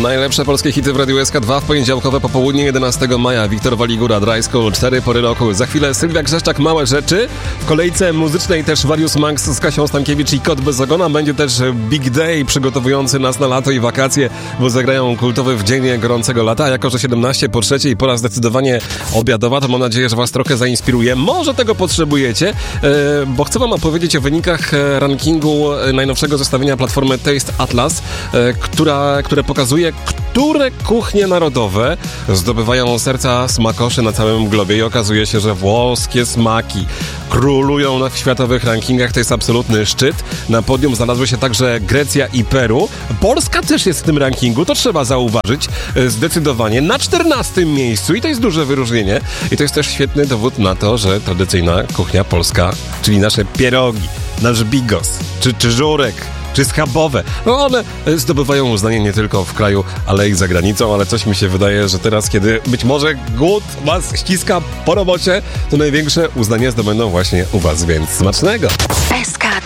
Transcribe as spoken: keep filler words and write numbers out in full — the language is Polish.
Najlepsze polskie hity w Radiu S K dwa w poniedziałkowe popołudnie jedenastego maja. Wiktor Waligura, Dry School, cztery pory roku. Za chwilę Sylwia Grzeszczak, Małe rzeczy. W kolejce muzycznej też Warius Max z Kasią Stankiewicz i Kot bez ogona. Będzie też Big Day przygotowujący nas na lato i wakacje, bo zagrają kultowy w dzień gorącego lata. Jako że siedemnaście po trzeciej, pora zdecydowanie obiadowa, to mam nadzieję, że was trochę zainspiruje. Może tego potrzebujecie, bo chcę wam opowiedzieć o wynikach rankingu najnowszego zestawienia platformy Taste Atlas, która, które pokazuje, które kuchnie narodowe zdobywają serca smakoszy na całym globie i okazuje się, że włoskie smaki królują w światowych rankingach. To jest absolutny szczyt. Na podium znalazły się także Grecja i Peru. Polska też jest w tym rankingu, to trzeba zauważyć zdecydowanie. Na czternastym miejscu i to jest duże wyróżnienie. I to jest też świetny dowód na to, że tradycyjna kuchnia polska, czyli nasze pierogi, nasz bigos, czy, czy żurek, czy schabowe. No one zdobywają uznanie nie tylko w kraju, ale i za granicą, ale coś mi się wydaje, że teraz, kiedy być może głód was ściska po robocie, to największe uznanie zdobędą właśnie u was, więc smacznego! S K